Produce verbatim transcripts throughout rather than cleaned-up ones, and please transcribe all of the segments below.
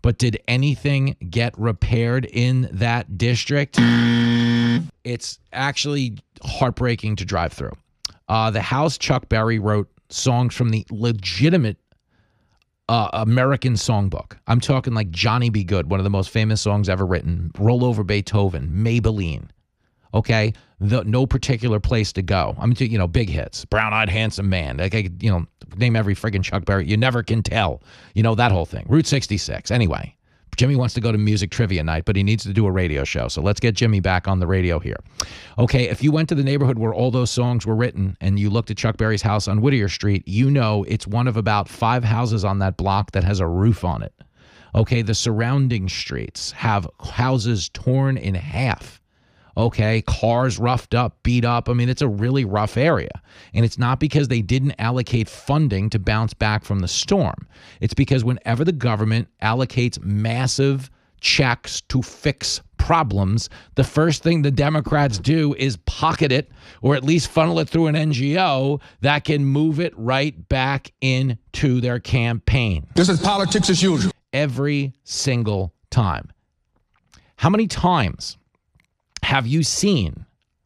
But did anything get repaired in that district? It's actually heartbreaking to drive through. Uh, the house Chuck Berry wrote songs from the legitimate uh, American songbook. I'm talking like Johnny Be Good, one of the most famous songs ever written. Roll Over Beethoven, Maybelline. Okay, the, no particular place to go. I'm, you know, big hits. Brown Eyed Handsome Man. Like, I, you know, name every friggin' Chuck Berry. You never can tell. You know, that whole thing. Route sixty-six. Anyway, Jimmy wants to go to music trivia night, but he needs to do a radio show. So let's get Jimmy back on the radio here. Okay, if you went to the neighborhood where all those songs were written and you looked at Chuck Berry's house on Whittier Street, you know it's one of about five houses on that block that has a roof on it. Okay, the surrounding streets have houses torn in half. Okay, cars roughed up, beat up. I mean, it's a really rough area. And it's not because they didn't allocate funding to bounce back from the storm. It's because whenever the government allocates massive checks to fix problems, the first thing the Democrats do is pocket it, or at least funnel it through an N G O that can move it right back into their campaign. This is politics as usual. Every single time. How many times have you seen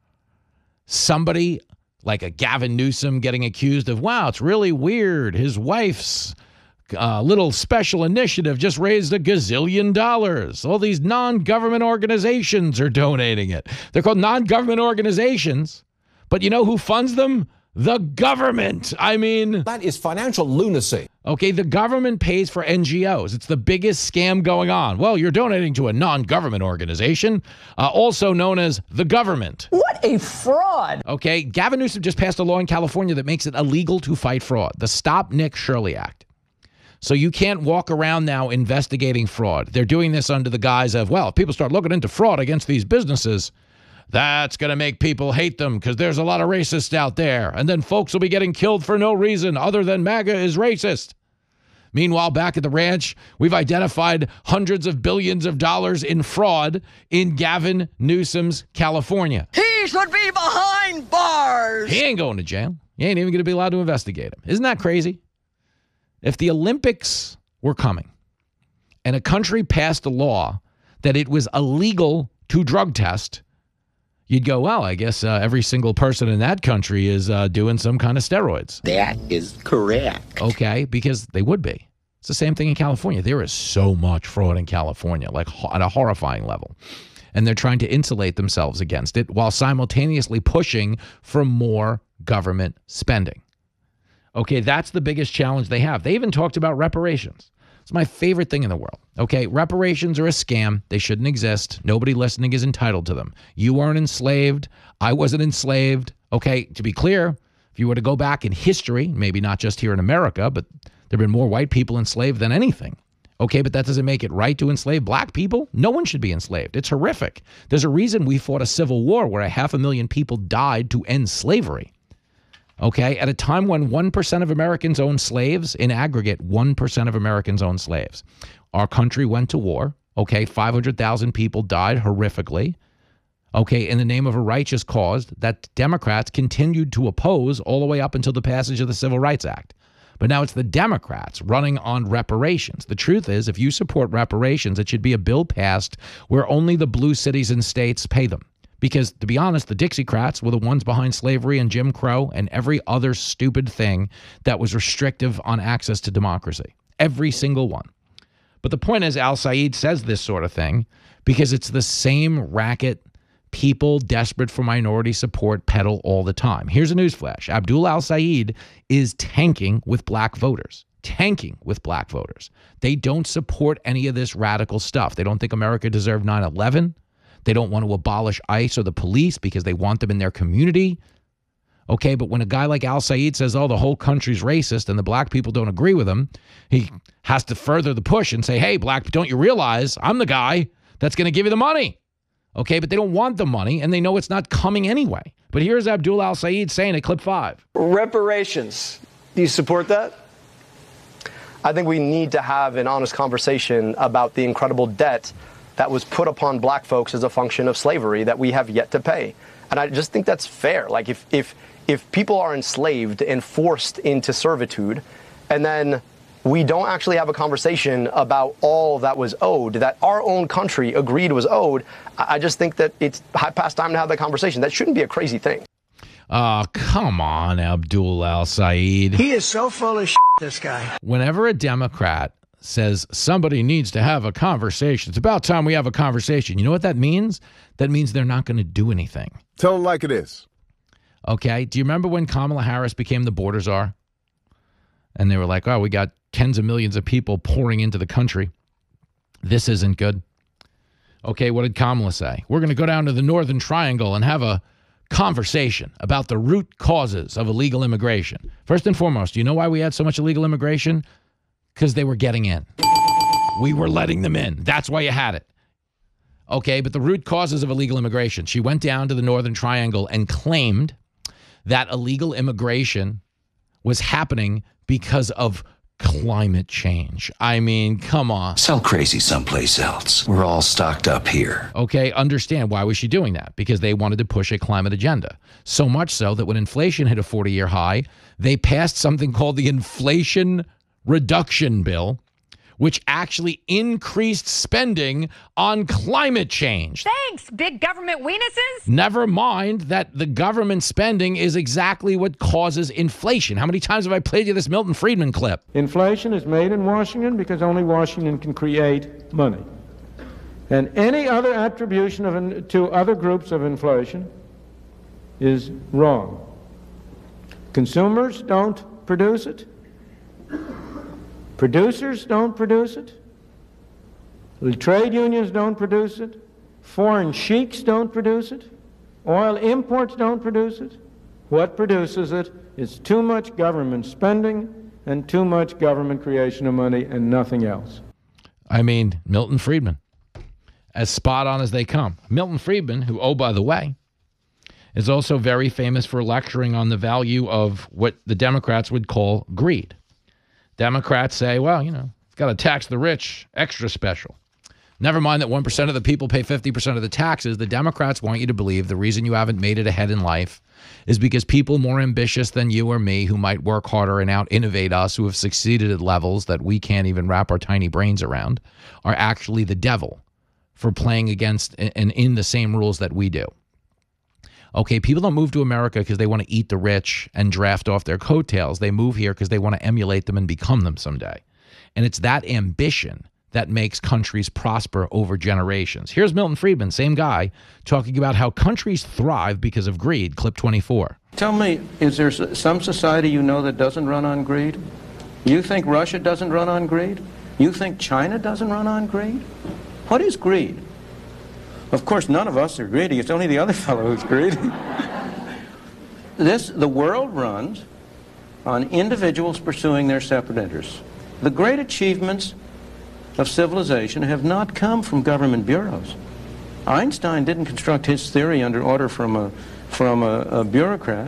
somebody like a Gavin Newsom getting accused of, wow, it's really weird, his wife's uh, little special initiative just raised a gazillion dollars. All these non-government organizations are donating it. They're called non-government organizations, but you know who funds them? The government. I mean, that is financial lunacy. Okay, the government pays for N G Os. It's the biggest scam going on. Well, you're donating to a non-government organization, uh, also known as the government. What a fraud. Okay, Gavin Newsom just passed a law in California that makes it illegal to fight fraud, the Stop Nick Shirley Act. So you can't walk around now investigating fraud. They're doing this under the guise of, well, if people start looking into fraud against these businesses, that's going to make people hate them because there's a lot of racists out there. And then folks will be getting killed for no reason other than MAGA is racist. Meanwhile, back at the ranch, we've identified hundreds of billions of dollars in fraud in Gavin Newsom's California. He should be behind bars. He ain't going to jail. He ain't even going to be allowed to investigate him. Isn't that crazy? If the Olympics were coming and a country passed a law that it was illegal to drug test, you'd go, well, I guess uh, every single person in that country is uh, doing some kind of steroids. That is correct. Okay, because they would be. It's the same thing in California. There is so much fraud in California, like ho- at a horrifying level. And they're trying to insulate themselves against it while simultaneously pushing for more government spending. Okay, that's the biggest challenge they have. They even talked about reparations. It's my favorite thing in the world. Okay, reparations are a scam. They shouldn't exist. Nobody listening is entitled to them. You weren't enslaved. I wasn't enslaved. Okay, to be clear, if you were to go back in history, maybe not just here in America, but there have been more white people enslaved than anything. Okay, but that doesn't make it right to enslave black people. No one should be enslaved. It's horrific. There's a reason we fought a civil war where a half a million people died to end slavery. Okay, at a time when one percent of Americans own slaves, in aggregate, one percent of Americans own slaves. Our country went to war. Okay, five hundred thousand people died horrifically. Okay, in the name of a righteous cause that Democrats continued to oppose all the way up until the passage of the Civil Rights Act. But now it's the Democrats running on reparations. The truth is, if you support reparations, it should be a bill passed where only the blue cities and states pay them. Because, to be honest, the Dixiecrats were the ones behind slavery and Jim Crow and every other stupid thing that was restrictive on access to democracy. Every single one. But the point is, Al Said says this sort of thing because it's the same racket people desperate for minority support peddle all the time. Here's a newsflash. Abdul Al Said is tanking with black voters. Tanking with black voters. They don't support any of this radical stuff. They don't think America deserved nine eleven. They don't want to abolish ICE or the police because they want them in their community. Okay, but when a guy like Al Said says, oh, the whole country's racist and the black people don't agree with him, he has to further the push and say, hey, black, don't you realize I'm the guy that's going to give you the money? Okay, but they don't want the money and they know it's not coming anyway. But here's Abdul Al Said saying at clip five. Reparations. Do you support that? I think we need to have an honest conversation about the incredible debt that was put upon black folks as a function of slavery that we have yet to pay. And I just think that's fair. Like if if if people are enslaved and forced into servitude, and then we don't actually have a conversation about all that was owed, that our own country agreed was owed. I just think that it's past time to have that conversation. That shouldn't be a crazy thing. Oh, come on, Abdul Al-Saeed. He is so full of shit, this guy. Whenever a Democrat says somebody needs to have a conversation, it's about time we have a conversation. You know what that means? That means they're not going to do anything. Tell them like it is. Okay. Do you remember when Kamala Harris became the border czar? And they were like, oh, we got tens of millions of people pouring into the country. This isn't good. Okay, what did Kamala say? We're going to go down to the Northern Triangle and have a conversation about the root causes of illegal immigration. First and foremost, do you know why we had so much illegal immigration? Because they were getting in. We were letting them in. That's why you had it. Okay, but the root causes of illegal immigration. She went down to the Northern Triangle and claimed that illegal immigration was happening because of climate change. I mean, come on. Sell crazy someplace else. We're all stocked up here. Okay, understand why was she doing that? Because they wanted to push a climate agenda. So much so that when inflation hit a forty-year high, they passed something called the Inflation Reduction Bill, which actually increased spending on climate change. Thanks, big government weenuses. Never mind that the government spending is exactly what causes inflation. How many times have I played you this Milton Friedman clip? Inflation is made in Washington because only Washington can create money. And any other attribution of in, to other groups of inflation is wrong. Consumers don't produce it. Producers don't produce it. The trade unions don't produce it. Foreign sheiks don't produce it. Oil imports don't produce it. What produces it is too much government spending and too much government creation of money and nothing else. I mean, Milton Friedman, as spot on as they come. Milton Friedman, who, oh, by the way, is also very famous for lecturing on the value of what the Democrats would call greed. Democrats say, well, you know, it's got to tax the rich extra special. Never mind that one percent of the people pay fifty percent of the taxes. The Democrats want you to believe the reason you haven't made it ahead in life is because people more ambitious than you or me who might work harder and out-innovate us, who have succeeded at levels that we can't even wrap our tiny brains around, are actually the devil for playing against and in the same rules that we do. Okay, people don't move to America because they want to eat the rich and draft off their coattails. They move here because they want to emulate them and become them someday. And it's that ambition that makes countries prosper over generations. Here's Milton Friedman, same guy, talking about how countries thrive because of greed. Clip twenty-four. Tell me, is there some society you know that doesn't run on greed? You think Russia doesn't run on greed? You think China doesn't run on greed? What is greed? Of course, none of us are greedy. It's only the other fellow who's greedy. This, the world runs on individuals pursuing their separate interests. The great achievements of civilization have not come from government bureaus. Einstein didn't construct his theory under order from a, from a, a bureaucrat.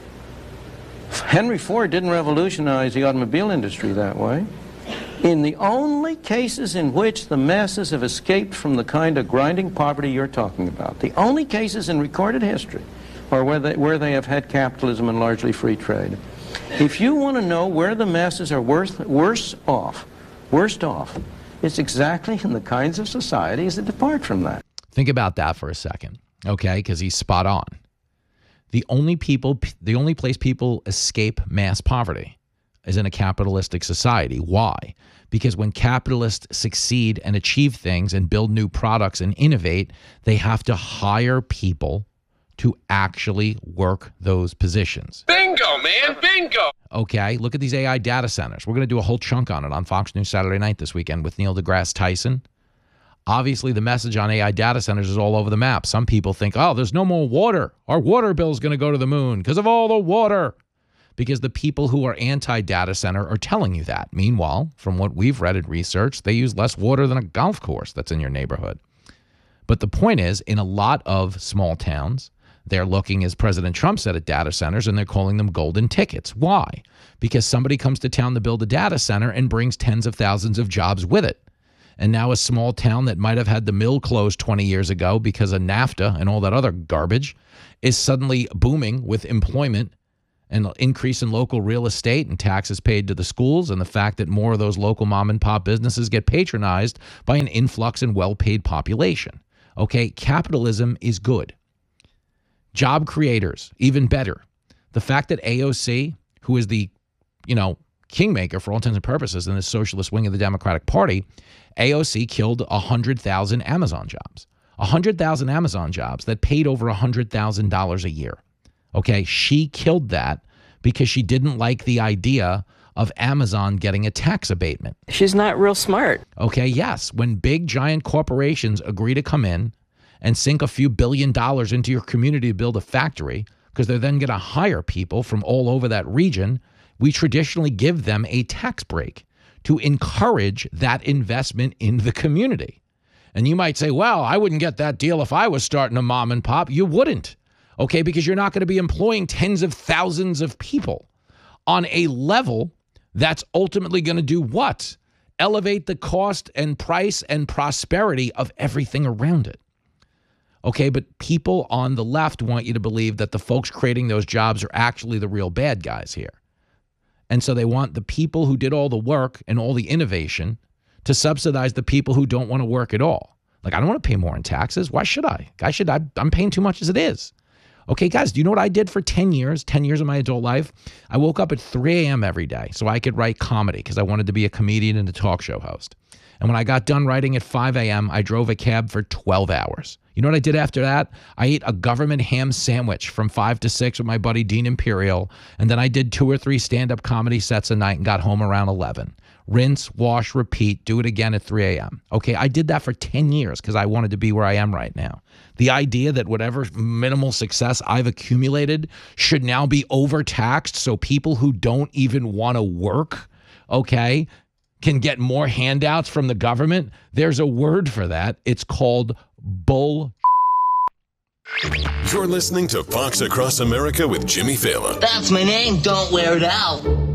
Henry Ford didn't revolutionize the automobile industry that way. In the only cases in which the masses have escaped from the kind of grinding poverty you're talking about, the only cases in recorded history are where they, where they have had capitalism and largely free trade. If you want to know where the masses are worse, worse off, worst off, it's exactly in the kinds of societies that depart from that. Think about that for a second, okay? Because he's spot on. The only people, the only place people escape mass poverty is in a capitalistic society. Why? Because when capitalists succeed and achieve things and build new products and innovate, they have to hire people to actually work those positions. Bingo, man, bingo. Okay, look at these A I data centers. We're going to do a whole chunk on it on Fox News Saturday night this weekend with Neil deGrasse Tyson. Obviously, the message on A I data centers is all over the map. Some people think, oh, there's no more water. Our water bill is going to go to the moon because of all the water. Because the people who are anti-data center are telling you that. Meanwhile, from what we've read and researched, they use less water than a golf course that's in your neighborhood. But the point is, in a lot of small towns, they're looking, as President Trump said, at data centers, and they're calling them golden tickets. Why? Because somebody comes to town to build a data center and brings tens of thousands of jobs with it. And now a small town that might have had the mill closed twenty years ago because of NAFTA and all that other garbage is suddenly booming with employment and increase in local real estate and taxes paid to the schools, and the fact that more of those local mom and pop businesses get patronized by an influx in well-paid population. Okay, capitalism is good. Job creators, even better. The fact that A O C, who is the, you know, kingmaker for all intents and purposes in the socialist wing of the Democratic Party, A O C killed one hundred thousand Amazon jobs. one hundred thousand Amazon jobs that paid over one hundred thousand dollars a year. Okay, she killed that because she didn't like the idea of Amazon getting a tax abatement. She's not real smart. Okay, yes. When big, giant corporations agree to come in and sink a few billion dollars into your community to build a factory, because they're then going to hire people from all over that region, we traditionally give them a tax break to encourage that investment in the community. And you might say, well, I wouldn't get that deal if I was starting a mom and pop. You wouldn't. Okay, because you're not going to be employing tens of thousands of people on a level that's ultimately going to do what? Elevate the cost and price and prosperity of everything around it. Okay, but people on the left want you to believe that the folks creating those jobs are actually the real bad guys here. And so they want the people who did all the work and all the innovation to subsidize the people who don't want to work at all. Like, I don't want to pay more in taxes. Why should I? I should. I, I'm paying too much as it is. Okay, guys, do you know what I did for ten years, ten years of my adult life? I woke up at three a.m. every day so I could write comedy because I wanted to be a comedian and a talk show host. And when I got done writing at five a.m., I drove a cab for twelve hours. You know what I did after that? I ate a government ham sandwich from five to six with my buddy Dean Imperial, and then I did two or three stand-up comedy sets a night and got home around eleven. Rinse, wash, repeat, do it again at three a.m. Okay, I did that for ten years because I wanted to be where I am right now. The idea that whatever minimal success I've accumulated should now be overtaxed so people who don't even want to work, okay, can get more handouts from the government, there's a word for that. It's called bull. You're listening to Fox Across America with Jimmy Fallon. That's my name. Don't wear it out.